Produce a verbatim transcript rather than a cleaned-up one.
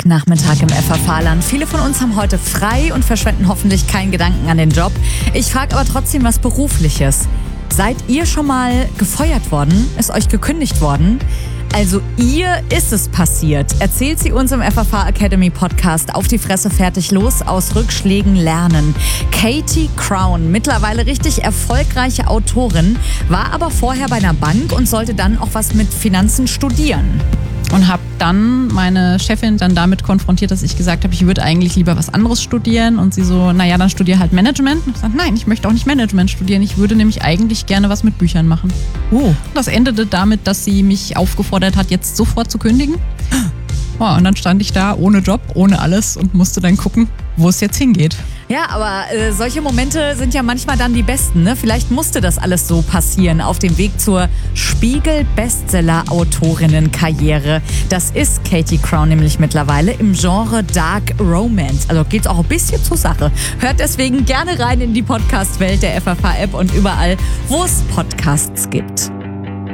Nachmittag im F H V-Land. Viele von uns haben heute frei und verschwenden hoffentlich keinen Gedanken an den Job. Ich frage aber trotzdem was Berufliches. Seid ihr schon mal gefeuert worden? Ist euch gekündigt worden? Also ihr ist es passiert. Erzählt sie uns im F H V Academy Podcast Auf die Fresse fertig los, aus Rückschlägen lernen. Katie Crown, mittlerweile richtig erfolgreiche Autorin, war aber vorher bei einer Bank und sollte dann auch was mit Finanzen studieren. Und habe dann meine Chefin dann damit konfrontiert, dass ich gesagt habe, ich würde eigentlich lieber was anderes studieren. Und sie so, naja, dann studiere halt Management. Und ich sage, nein, ich möchte auch nicht Management studieren. Ich würde nämlich eigentlich gerne was mit Büchern machen. Oh. Das endete damit, dass sie mich aufgefordert hat, jetzt sofort zu kündigen. Oh, und dann stand ich da ohne Job, ohne alles und musste dann gucken, wo es jetzt hingeht. Ja, aber äh, solche Momente sind ja manchmal dann die besten, ne? Vielleicht musste das alles so passieren auf dem Weg zur Spiegel-Bestseller-Autorinnenkarriere. Das ist Katie Crown nämlich mittlerweile im Genre Dark Romance. Also geht's auch ein bisschen zur Sache. Hört deswegen gerne rein in die Podcast-Welt der F H V-App und überall, wo es Podcasts gibt.